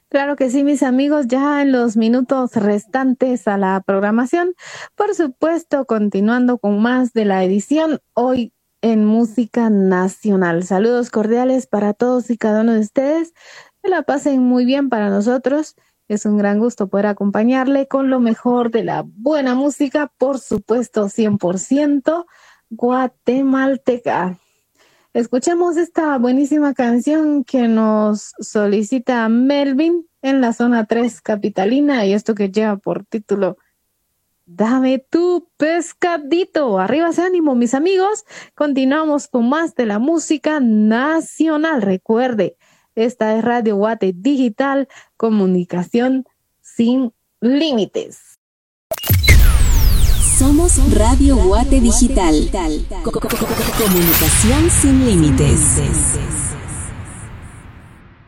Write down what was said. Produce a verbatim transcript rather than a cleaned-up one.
Claro que sí, mis amigos, ya en los minutos restantes a la programación, por supuesto, continuando con más de la edición hoy en Música Nacional. Saludos cordiales para todos y cada uno de ustedes. Que la pasen muy bien para nosotros. Es un gran gusto poder acompañarle con lo mejor de la buena música, por supuesto, cien por ciento guatemalteca. Escuchemos esta buenísima canción que nos solicita Melvin en la zona tres capitalina y esto que lleva por título Dame tu pescadito. Arriba ese ánimo, mis amigos. Continuamos con más de la música nacional. Recuerde, esta es Radio Guate Digital, comunicación sin límites. Somos Radio Guate Digital. Co- co- co- Comunicación sin límites.